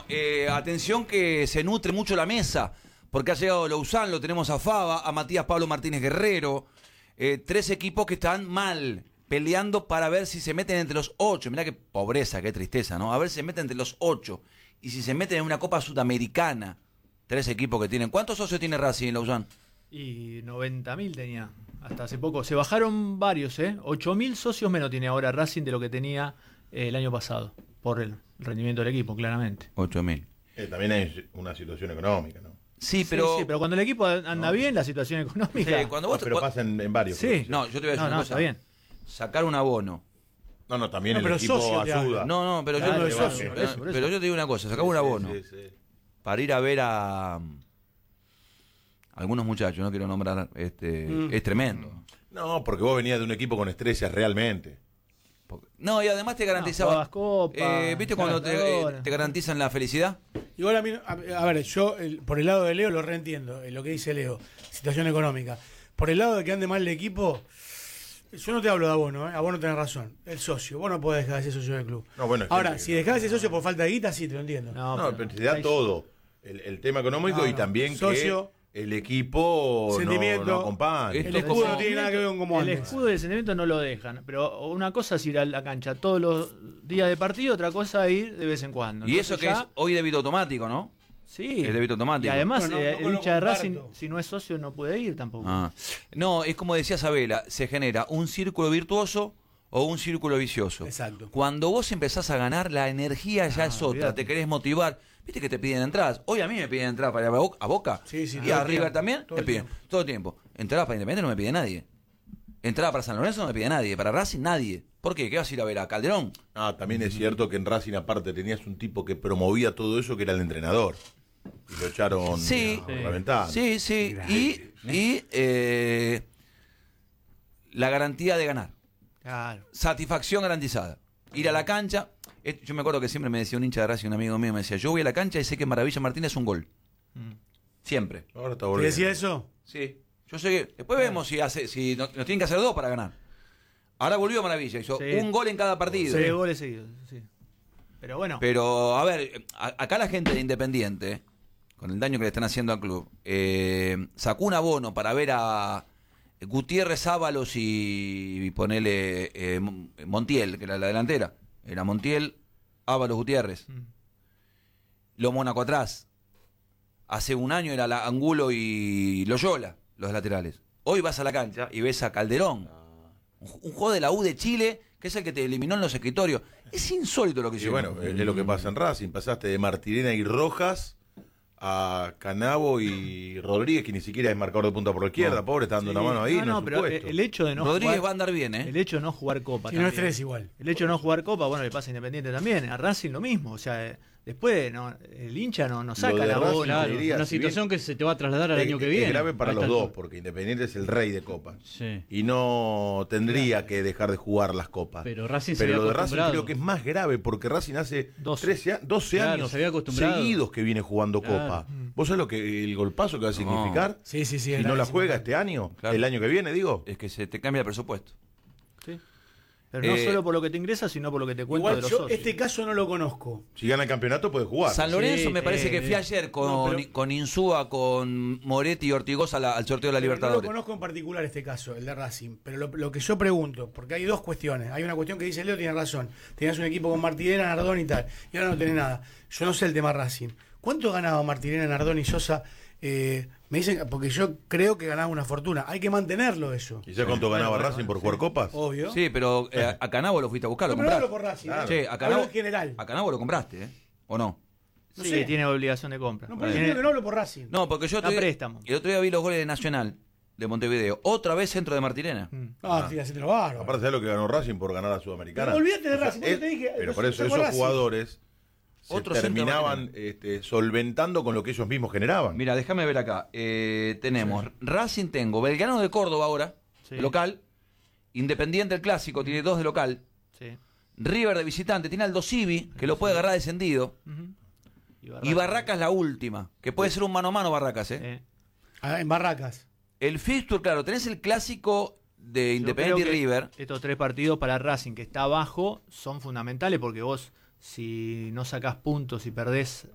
atención que se nutre mucho la mesa, porque ha llegado Louzán, lo tenemos a Fava, a Matías Pablo Martínez Guerrero, 3 equipos que están mal, peleando para ver si se meten entre los 8. Mirá qué pobreza, qué tristeza, ¿no? A ver si se meten entre los 8. Y si se meten en una Copa Sudamericana, 3 equipos que tienen. ¿Cuántos socios tiene Racing, Louzán? Y 90.000 tenía hasta hace poco. Se bajaron varios, 8.000 socios menos tiene ahora Racing de lo que tenía el año pasado, por el rendimiento del equipo, claramente. 8.000. También hay una situación económica, ¿no? Sí, pero... Sí, pero cuando el equipo anda bien, la situación económica... Sí, cuando vos pero pasa en varios. Sí. No, yo te voy a decir una cosa. Está bien. Sacar un abono. No, también el pero equipo socio te ayuda. No, pero Claro, yo, socio, por eso. pero yo te digo una cosa, sacar un abono Sí. para ir a ver a algunos muchachos, no quiero nombrar, es tremendo. No, porque vos venías de un equipo con estrellas realmente. No, y además te garantizaba. jugabas Copa, ¿Viste cuando te garantizan la felicidad? Igual a ver, yo por el lado de Leo lo reentiendo, lo que dice Leo, situación económica. Por el lado de que ande mal el equipo, yo no te hablo de abono, abono tenés razón, el socio, vos no podés dejar de ser socio del club. No, bueno, ahora, si dejás de ser socio por falta de guita, sí, te lo entiendo. No, pero te da todo. El tema económico y también socio, que el equipo sentimiento, no acompaña. el escudo no tiene nada que ver con cómo el andas. escudo y el sentimiento no lo dejan, pero una cosa es ir a la cancha todos los días de partido, otra cosa es ir de vez en cuando. Y Entonces eso que es hoy débito automático, ¿no? Sí. Es débito automático. Y además No el hincha de lo Racing, comparto. si no es socio, no puede ir tampoco. No, es como decía Sabela, se genera un círculo virtuoso o un círculo vicioso. Exacto. Cuando vos empezás a ganar, la energía ya es otra, olvídate. te querés motivar. Viste que te piden entradas. Hoy a mí me piden entradas para ir a Boca. Sí, sí, y todo a el River tiempo, también todo te el piden. tiempo. Todo el tiempo. Entradas para Independiente no me pide nadie. Entrada para San Lorenzo no me pide nadie. Para Racing nadie. ¿Por qué? ¿Qué vas a ir a ver a Calderón? También es cierto que en Racing aparte tenías un tipo que promovía todo eso, que era el entrenador. Y lo echaron Sí. por la ventana. Sí. Y la garantía de ganar. Claro. Satisfacción garantizada. Ir a la cancha. Yo me acuerdo que siempre me decía un hincha de Racing, un amigo mío, me decía, yo voy a la cancha y sé que Maravilla Martínez es un gol. Siempre. Ahora está ¿Te volviendo. decía eso? Sí. Yo sé que. Después vemos si nos tienen que hacer 2 para ganar. Ahora volvió Maravilla, hizo Sí. un gol en cada partido. 3 goles seguidos, sí. Pero bueno. Pero, a ver, acá la gente de Independiente, con el daño que le están haciendo al club, sacó un abono para ver a Gutiérrez Ábalos y ponele Montiel, que era la delantera. Era Montiel, Ábalos, Gutiérrez. Lo Mónaco atrás. Hace un año era la Angulo y Loyola, los laterales. Hoy vas a la cancha y ves a Calderón. Un juego de la U de Chile, que es el que te eliminó en los escritorios. Es insólito lo que Y hicieron. bueno, es lo que pasa en Racing. Pasaste de Martirena y Rojas a Canavo y Rodríguez, que ni siquiera es marcador de punta por la izquierda. Pobre, está dando una mano ahí. No, es su pero puesto. el hecho de no Rodríguez jugar, va a andar bien, ¿eh? el hecho de no jugar Copa Si no es también. 3 igual. El hecho de no jugar Copa, bueno, le pasa a Independiente también. A Racing lo mismo. O sea, después el hincha no Lo saca de la Racing, bola. te diría, Una si situación bien que se te va a trasladar al año que viene. Es grave para A los esta dos, altura. porque Independiente es el rey de Copas. Sí. Y no tendría que dejar de jugar las Copas. Pero Racing se Pero había lo de Racing acostumbrado. creo que es más grave, porque Racing hace 12 12 Claro, años se había acostumbrado. seguidos que viene jugando Claro. Copa. ¿Vos sabés lo que el golpazo que va a significar? Sí, sí, sí. Si es no la gravísimo. juega este año, Claro. el año que viene, digo. Es que se te cambia el presupuesto. Sí. Pero no Eh, solo por lo que te ingresa, sino por lo que te cuento Igual de los yo socios. este caso no lo conozco. Si gana el campeonato puede jugar. San Lorenzo Sí, me parece que fui ayer con, no, pero- con Insúa, con Moretti y Ortigosa al sorteo de la No lo Libertadores. conozco en particular este caso, el de Racing, pero lo que yo pregunto, porque hay dos cuestiones. Hay una cuestión que dice Leo, tiene razón. Tenías un equipo con Martirena, Nardón y tal, y ahora no tenés nada. Yo no sé el tema Racing. ¿Cuánto ganaba Martirena, Nardón y Sosa? Me dicen, porque yo creo que ganaba una fortuna. Hay que mantenerlo eso. ¿Y sabés cuánto ganaba Racing por jugar Copas? Obvio. Sí, pero a Canavo lo fuiste a buscar, No, lo pero no compraste. hablo por Racing. Claro. Che, a Hablo Canavo, en general. a Canavo lo compraste, ¿eh? ¿O no? No Sí, sé. tiene obligación de compra. No, pero yo Tiene- creo que no hablo por Racing. No, porque yo A préstamo. el otro día vi los goles de Nacional de Montevideo. Otra vez centro de Martirena. No, sí, hacete lo bárbaro. Aparte, ¿sabés lo que ganó Racing por ganar a Sudamericana? Pero olvídate de Racing, por eso te dije, pero yo por eso soy por esos Racing. jugadores se Otro terminaban solventando con lo que ellos mismos generaban. Mira, déjame ver acá. Tenemos Racing, tengo Belgrano de Córdoba ahora, Sí. de local. Independiente el clásico, tiene 2 de local. Sí. River de visitante, tiene Aldo Civi, que lo puede agarrar descendido. Y Barracas la última, que puede ser un mano a mano Barracas, ¿eh? Ah, en Barracas. El fixture, claro, tenés el clásico de Yo Independiente y creo que River. Estos 3 partidos para Racing, que está abajo, son fundamentales porque vos, si no sacás puntos y perdés